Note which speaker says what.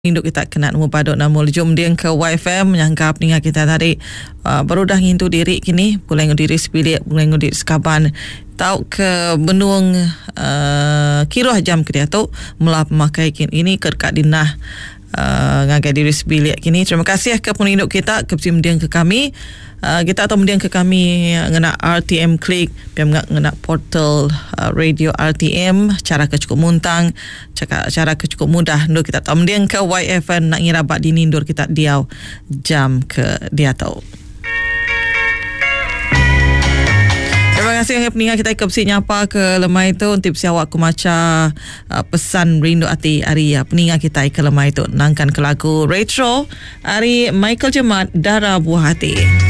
Speaker 1: Induk kita kena nombor paduk nama jom dia ke YFM menyangka peningat kita tadi baru dah ngintu diri kini boleh diri sebilik boleh diri sekaban tau ke benung kira jam ke dia tu mula pemakai ini kerkat dinah ngagai diri sebilik kini. Terima kasih ke peninduk kita ke mendiang ke kami kita atau mendiang ke kami ngena RTM Klik ngena portal radio RTM cara ke cukup muntang cara ke cukup mudah ndur kita tahu mendiang ke YFN nak ngirabat dini ndur kita diau jam ke dia tahu. Terima kasih peningat kita ke nyapa ke lemai itu untuk siawak ku maca pesan rindu hati hari peningat kita ke lemai itu nangkan ke lagu retro hari Michael Jemat Darah Buah Hati.